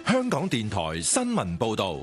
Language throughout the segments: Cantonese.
香港電台新聞報道。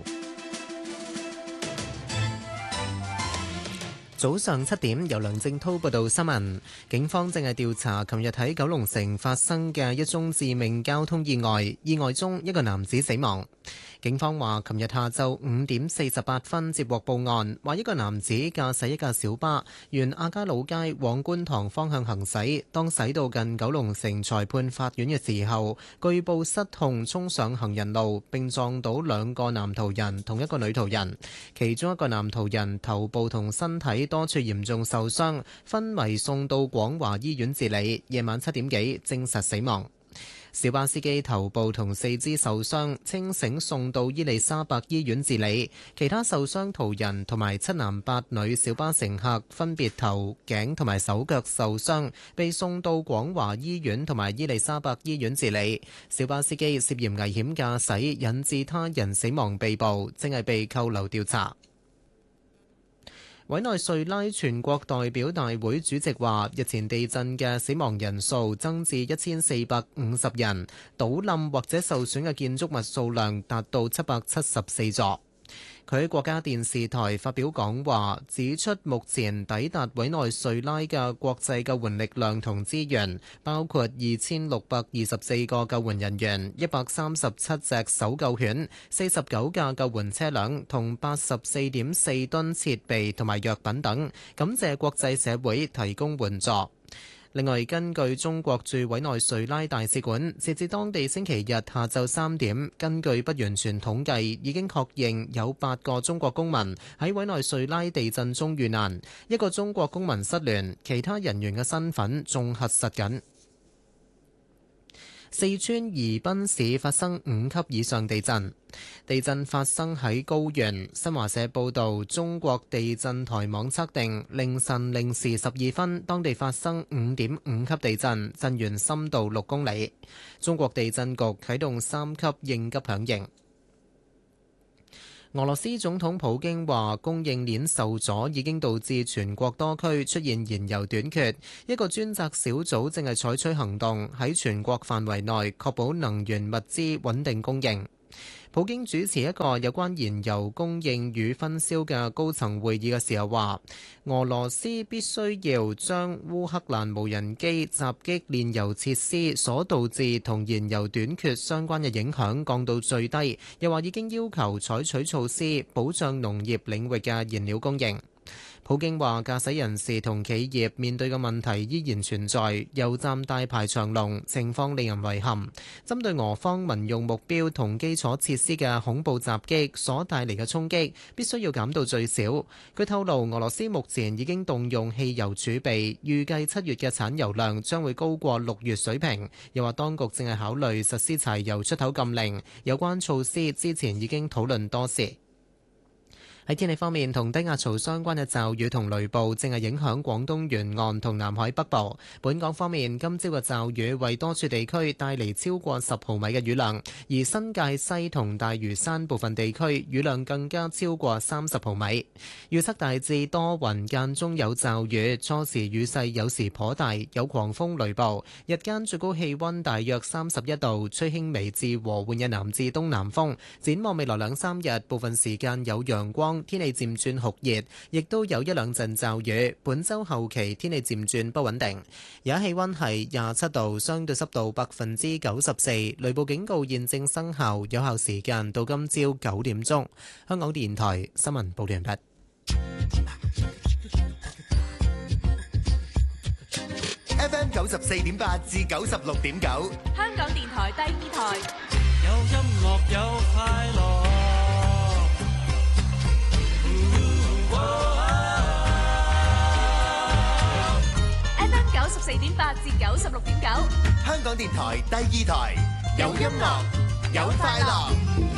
早上7點，由梁正滔報道新聞。警方正係調查琴日喺九龍城發生嘅一宗致命交通意外，意外中一個男子死亡。警方話，琴日下晝5點48分接獲報案，話一個男子駕駛一架小巴沿亞皆老街往觀塘方向行駛，當駛到近九龍城裁判法院嘅時候，據報失控衝上行人路，並撞到兩個男途人同一個女途人，其中一個男途人頭部同身體多處嚴重受傷，昏迷送到廣華醫院治理，夜晚7點幾證實死亡。小巴司機頭部同四肢受傷，清醒送到伊利沙伯醫院治理。其他受傷途人同埋7男8女小巴乘客分別頭、頸同埋手腳受傷，被送到廣華醫院同埋伊利沙伯醫院治理。小巴司機涉嫌危險駕駛引致他人死亡被捕，正係被扣留調查。委內瑞拉全國代表大會主席話，日前地震嘅死亡人數增至1450人，倒冧或者受損嘅建築物數量達到774座。佢喺國家電視台發表講話，指出目前抵達委內瑞拉嘅國際救援力量同資源，包括2624個救援人員、137隻搜救犬、49架救援車輛同84.4噸設備同埋藥品等，感謝國際社會提供援助。另外，根據中國駐委內瑞拉大使館，截至當地星期日下晝3點，根據不完全統計，已經確認有8個中國公民喺委內瑞拉地震中遇難，一個中國公民失聯，其他人員嘅身份仲核實緊。四川宜賓市發生5級以上地震，地震發生喺高原。新華社報導，中國地震台網測定凌晨0時12分，當地發生5.5級地震，震源深度6公里。中國地震局啟動3級應急響應。俄羅斯總統普京話，供應鏈受阻已經導致全國多區出現燃油短缺，一個專責小組正係採取行動，喺全國範圍內確保能源物資穩定供應。普京主持一個有關燃油供應與分銷嘅高層會議嘅時候話，俄羅斯必須要將烏克蘭無人機襲擊煉油設施所導致同燃油短缺相關嘅影響降到最低，又話已經要求採取措施保障農業領域嘅燃料供應。普京話，駕駛人士同企業面對嘅問題依然存在，油站大排長龍，情況令人遺憾。針對俄方民用目標同基礎設施嘅恐怖襲擊所帶嚟嘅衝擊，必須要減到最少。佢透露，俄羅斯目前已經動用汽油儲備，預計7月嘅產油量將會高過6月水平。又話當局正係考慮實施柴油出口禁令，有關措施之前已經討論多時。喺天氣方面，同低壓槽相關嘅驟雨同雷暴正係影響廣東沿岸同南海北部。本港方面，今朝嘅驟雨為多處地區帶嚟超過10毫米嘅雨量，而新界西同大嶼山部分地區雨量更加超過30毫米。預測大致多雲，間中有驟雨，初時雨勢有時頗大，有狂風雷暴。日間最高氣溫大約31度，吹輕微至和緩嘅南至東南風。展望未來2-3日，部分時間有陽光，天氣漸轉酷熱，亦都有1-2陣驟雨。本週後期天氣漸轉不穩定。而家氣溫係27度，相對濕度94%，雷暴警告現正生效，有效時間到今朝9點鐘。香港電台新聞報道完畢。 FM 94.8至96.9， 香港電台第2台， 有音樂有快樂。 FM 94.8至96.9， 香港電台第2台，有音樂有快樂。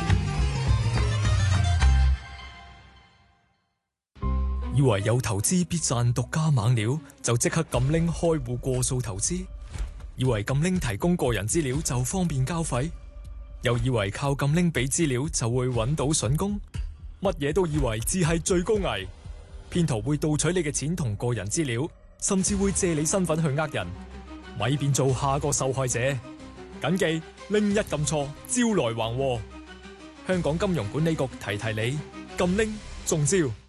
以為有投資必賺獨家猛料，就即刻撳拎開戶過數投資；以為撳拎提供個人資料就方便交費，又以為靠撳拎俾資料就會揾到筍工，乜嘢都以為只係最高危。騙徒會盜取你嘅錢同個人資料，甚至會借你身份去呃人，咪變做下個受害者。謹記拎一撳錯，招來橫禍。 香港金融管理局提提你，撳拎中招。